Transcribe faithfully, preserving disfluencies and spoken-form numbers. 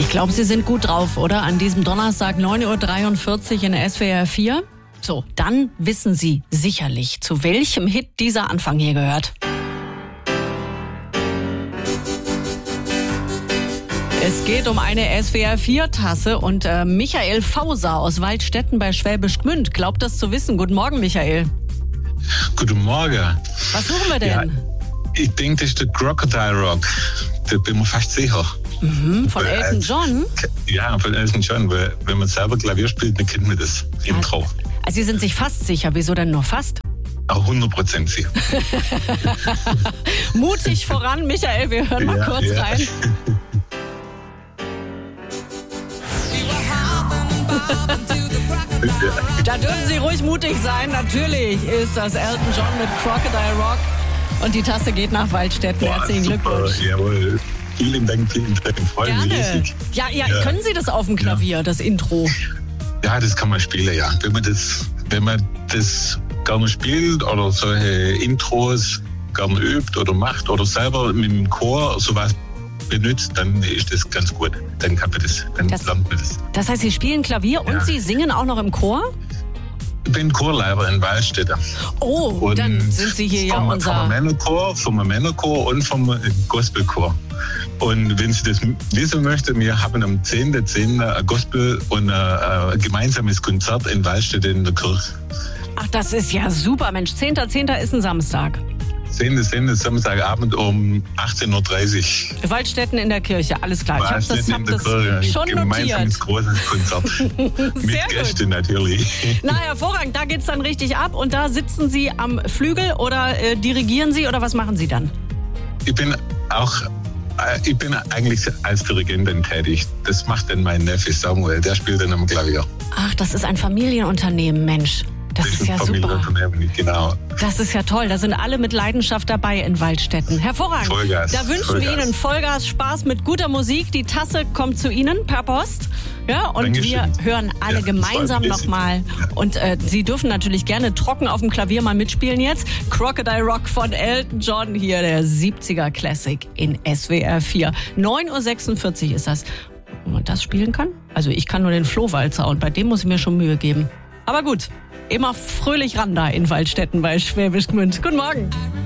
Ich glaube, Sie sind gut drauf, oder? An diesem Donnerstag neun Uhr dreiundvierzig in S W R vier. So, dann wissen Sie sicherlich, zu welchem Hit dieser Anfang hier gehört. Es geht um eine S W R vier Tasse und äh, Michael Fauser aus Waldstätten bei Schwäbisch Gmünd glaubt das zu wissen. Guten Morgen, Michael. Guten Morgen. Was suchen wir denn? Ja, ich denke, das ist der Crocodile Rock. Da bin ich mir fast sicher. Mhm, von Weil, Elton John? Ja, von Elton John. Weil, wenn man selber Klavier spielt, dann kennt man das Intro. Also Sie sind sich fast sicher. Wieso denn nur fast? Auch hundert Prozent sicher. Mutig voran, Michael. Wir hören mal ja, kurz ja. rein. Da dürfen Sie ruhig mutig sein. Natürlich ist das Elton John mit Crocodile Rock. Und die Tasse geht nach Waldstätten. Boah, Herzlichen super. Glückwunsch. Jawohl. Vielen Dank, vielen Dank. Freue mich Gerne. riesig. Ja, ja, Ja. können Sie das auf dem Klavier, ja. das Intro? Ja, das kann man spielen, ja. Wenn man das, wenn man das gerne spielt oder solche Intros gerne übt oder macht oder selber mit dem Chor sowas benutzt, dann ist das ganz gut. Dann kann man das, dann Das- lernt man das. Das heißt, Sie spielen Klavier und Ja. Sie singen auch noch im Chor? Ich bin Chorleiter in Waldstätten. Oh, Und dann sind Sie hier ja vom, unser... Vom Männerchor, vom Männerchor und vom Gospelchor. Und wenn Sie das wissen möchten, wir haben am zehnten zehnten ein Gospel und ein, ein gemeinsames Konzert in Waldstätten in der Kirche. Ach, das ist ja super, Mensch. zehnter zehnter ist ein Samstag. zehnten zehnten Samstagabend um achtzehn Uhr dreißig. Waldstätten in der Kirche, alles klar. Ich habe das, Waldstätten hab in der das Kirche. schon Gemeinsames notiert. großes Konzert. Sehr Mit gut. Gästen natürlich. Na, hervorragend, da geht's dann richtig ab. Und da sitzen Sie am Flügel oder äh, dirigieren Sie oder was machen Sie dann? Ich bin auch, äh, ich bin eigentlich als Dirigentin tätig. Das macht dann mein Neffe Samuel, der spielt dann am Klavier. Ach, das ist ein Familienunternehmen, Mensch. Das ist ja super. Familienunternehmen, genau. Das ist ja toll. Da sind alle mit Leidenschaft dabei in Waldstätten. Hervorragend. Vollgas, Da wünschen Vollgas. wir Ihnen Vollgas, Spaß mit guter Musik. Die Tasse kommt zu Ihnen per Post. Ja, und Dankeschön. wir hören alle Ja, das gemeinsam freut mich. nochmal. Ja. Und äh, Sie dürfen natürlich gerne trocken auf dem Klavier mal mitspielen jetzt. Crocodile Rock von Elton John, hier der siebziger Classic in S W R vier. neun Uhr sechsundvierzig ist das. Ob man das spielen kann? Also ich kann nur den Flohwalzer und bei dem muss ich mir schon Mühe geben. Aber gut, immer fröhlich ran da in Waldstätten bei Schwäbisch Gmünd. Guten Morgen.